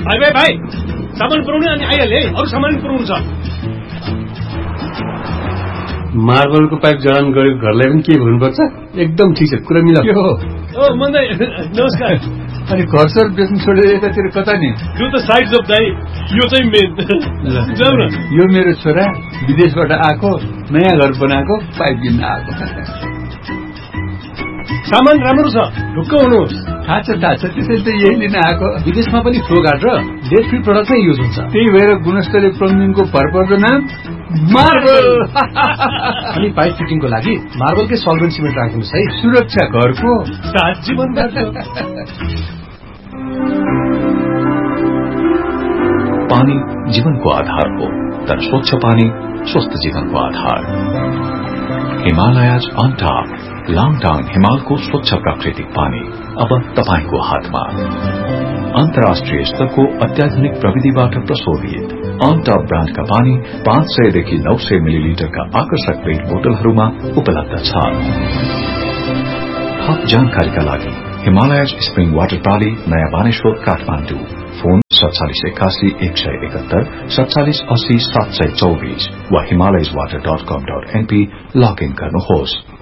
भाइ सामान पुर्याउने अनि आइहाले अरू सामान पुर्याउनु छ। मार्बलको पाइप जडान गरेको घरलाई पनि के भन्नुपर्छ? एकदम ठिक छ, कुरा मिलाऊ। मन दाइ नमस्कार। अनि घरसर बेच्नु छोडेर यतातिर कता नि? यो त साइड जब दाइ, यो चाहिँ मेन। जाऊ न। यो मेरो छोरा विदेशबाट आएको, नयाँ घर बनाएको, पाइप किन्न आएको। सामान राम्रो छ, ढुक्क हुनुहोस्। थाहा छ त्यसैले त यही लिन आएको। विदेशमा पनि फ्लो गार्ड र डेट फ्री प्रडक्ट नै युज हुन्छ। त्यही भएर गुणस्तरीय प्लम्बिङको भरपर्दो नाम मार्बल। अनि पाइप फिटिङको लागि मार्बलकै सल्भेन्ट सिमेन्ट राख्नुहोस् है। सुरक्षा घरको साथ जीवन। पानी जीवनको आधार हो, तर स्वच्छ पानी स्वस्थ जीवनको आधार। हिमालयज अन टॉप, लाङटाङ हिमालको स्वच्छ प्राकृतिक पानी अब तपाईको हातमा। अन्तर्राष्ट्रिय स्तरको अत्याधुनिक प्रविधिबाट प्रशोधित अन टॉप ब्रान्डका पानी 500 देखि 900 मिलिलिटरका आकर्षक पेट बोतलहरूमा उपलब्ध छ। थप जानकारीका लागि हिमालयज स्प्रिङ वाटर प्राली, नयाँ बानेश्वर, काठमाडौँ। फोन 4781 171 4780 724 वा himalayaswater.com.np लगइन गर्नुहोस्।